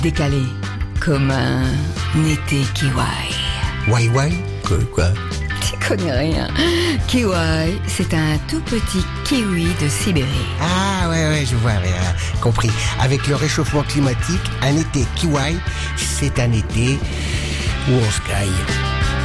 Décalé, comme un été kiwi. Wai quoi? Tu connais rien. Kiwi, c'est un tout petit kiwi de Sibérie. Ah ouais, je vois, compris. Avec le réchauffement climatique, un été kiwi, c'est un été où on se caille.